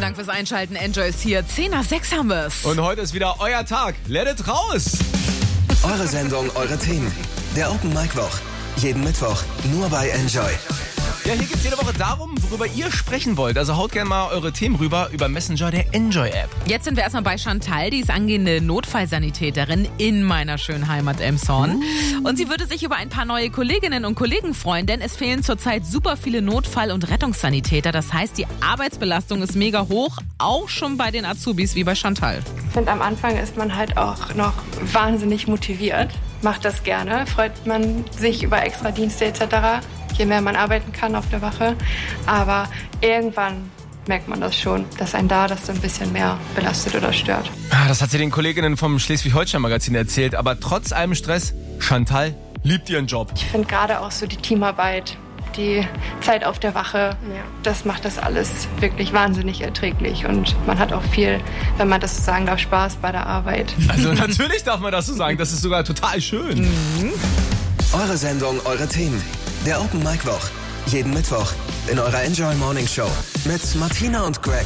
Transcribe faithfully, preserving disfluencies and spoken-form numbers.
Dank fürs Einschalten. Enjoy ist hier. zehn nach sechs haben wir's. Und heute ist wieder euer Tag. Let it raus! Eure Sendung, eure Themen. Der Open Mic Woch. Jeden Mittwoch nur bei Enjoy. Ja, hier geht's jede Woche darum, worüber ihr sprechen wollt. Also haut gerne mal eure Themen rüber über Messenger der Enjoy-App. Jetzt sind wir erstmal bei Chantal, die ist angehende Notfallsanitäterin in meiner schönen Heimat Elmshorn. Uh. Und sie würde sich über ein paar neue Kolleginnen und Kollegen freuen, denn es fehlen zurzeit super viele Notfall- und Rettungssanitäter. Das heißt, die Arbeitsbelastung ist mega hoch, auch schon bei den Azubis wie bei Chantal. Ich finde, am Anfang ist man halt auch noch wahnsinnig motiviert, macht das gerne, freut man sich über Extradienste et cetera, je mehr man arbeiten kann auf der Wache. Aber irgendwann merkt man das schon, dass einen da das so ein bisschen mehr belastet oder stört. Ah, das hat sie den Kolleginnen vom Schleswig-Holstein-Magazin erzählt. Aber trotz allem Stress, Chantal liebt ihren Job. Ich finde gerade auch so die Teamarbeit, die Zeit auf der Wache, ja. Das macht das alles wirklich wahnsinnig erträglich. Und man hat auch viel, wenn man das so sagen darf, Spaß bei der Arbeit. Also natürlich darf man das so sagen. Das ist sogar total schön. Mhm. Eure Sendung, eure Themen. Der Open Mic Woch. Jeden Mittwoch in eurer Enjoy Morning Show mit Martina und Greg.